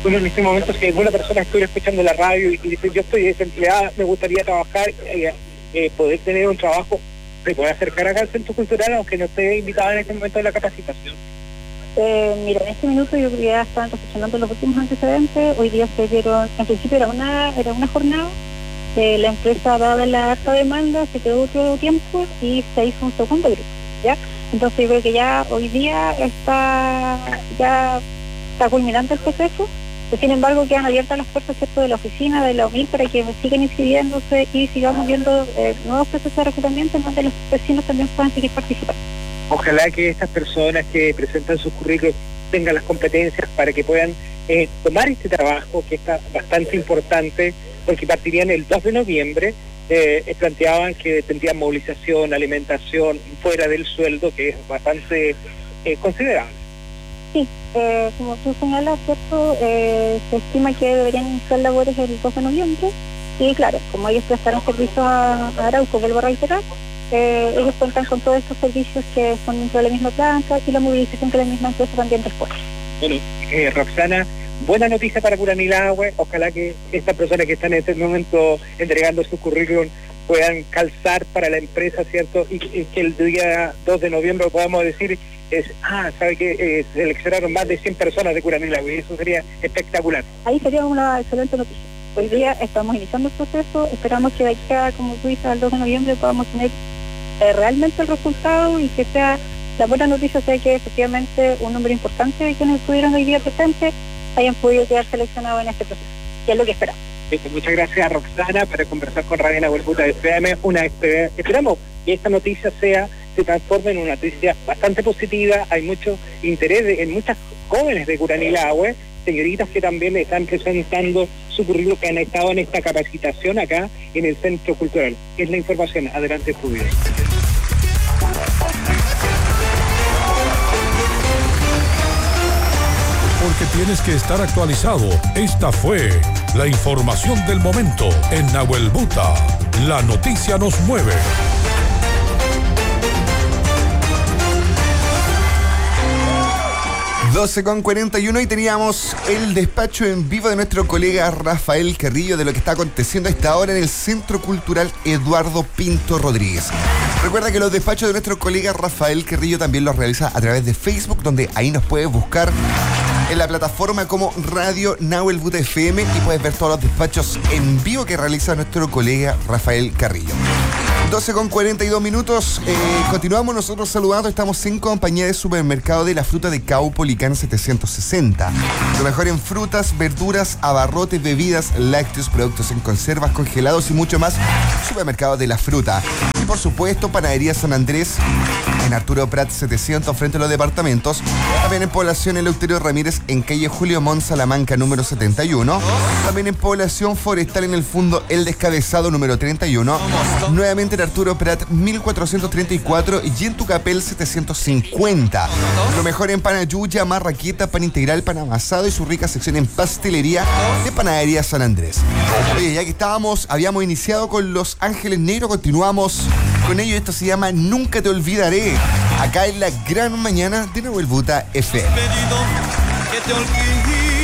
Bueno, en este momento, si alguna persona estuviera escuchando la radio y dice, yo estoy desempleada, me gustaría trabajar, poder tener un trabajo, se puede acercar acá al Centro Cultural, aunque no esté invitada en este momento de la capacitación. Mira, en este minuto yo ya estaban reflexionando los últimos antecedentes. Hoy día se dieron, en principio era una jornada, la empresa, dada la alta demanda, se quedó otro tiempo y se hizo un segundo grupo, ¿ya? Entonces yo creo que ya hoy día está culminando el proceso. Sin embargo, quedan abiertas las puertas, ¿cierto?, de la oficina, de la UMIL, para que sigan inscribiéndose y sigamos viendo nuevos procesos de reclutamiento en donde los vecinos también puedan seguir participando. Ojalá que estas personas que presentan sus currículos tengan las competencias para que puedan tomar este trabajo, que está bastante importante, porque partirían el 2 de noviembre, planteaban que tendrían movilización, alimentación, fuera del sueldo, que es bastante considerable. Sí, como tú señalas, ¿cierto? Se estima que deberían iniciar labores el 2 de noviembre, y claro, como ellos prestaron servicio a Arauco, vuelvo a reiterar, ellos cuentan con todos estos servicios que son dentro de la misma planta y la movilización que la misma empresa también después. Bueno, Roxana, buena noticia para Curanilahue. Ojalá que estas personas que están en este momento entregando su currículum puedan calzar para la empresa, ¿cierto? Y que el día 2 de noviembre podamos decir, ¿sabe qué? Seleccionaron más de 100 personas de Curanilahue, y eso sería espectacular. Ahí sería una excelente noticia. Hoy día estamos iniciando el proceso, esperamos que de aquí a, como tú dices, al 2 de noviembre podamos tener realmente el resultado, y que sea la buena noticia sea que efectivamente un número importante de quienes estuvieron hoy día presentes hayan podido quedar seleccionados en este proceso, que es lo que esperamos. Muchas gracias a Roxana para conversar con Radio Nahuel Buta FM. Esperamos que esta noticia se transforme en una noticia bastante positiva. Hay mucho interés en muchas jóvenes de Curanilahue, señoritas que también están presentando su currículum, que han estado en esta capacitación acá en el Centro Cultural. Es la información. Adelante, estudios. Porque tienes que estar actualizado. Esta fue la información del momento en Nahuel Buta. La noticia nos mueve. 12:41 y teníamos el despacho en vivo de nuestro colega Rafael Carrillo de lo que está aconteciendo a esta hora en el Centro Cultural Eduardo Pinto Rodríguez. Recuerda que los despachos de nuestro colega Rafael Carrillo también los realiza a través de Facebook, donde ahí nos puedes buscar en la plataforma como Radio Nahuel Buta FM y puedes ver todos los despachos en vivo que realiza nuestro colega Rafael Carrillo. 12:42. Continuamos nosotros saludando. Estamos en compañía de Supermercado de la Fruta de Caupolicán 760. Lo mejor en frutas, verduras, abarrotes, bebidas, lácteos, productos en conservas, congelados y mucho más. Supermercado de la Fruta. Y por supuesto, Panadería San Andrés en Arturo Prat 700 frente a los departamentos. También en Población Eleuterio Ramírez en calle Julio Montt Salamanca número 71. También en Población Forestal en el Fundo El Descabezado número 31. Nuevamente en Arturo Prat 1434 y en Tucapel 750. Lo mejor en Panayuya, marraqueta, pan integral, pan amasado y su rica sección en pastelería de Panadería San Andrés. Oye, ya que habíamos iniciado con Los Ángeles Negros, continuamos con ello. Esto se llama Nunca Te Olvidaré, acá en la gran mañana de Nahuel Buta FM. Que te olvides.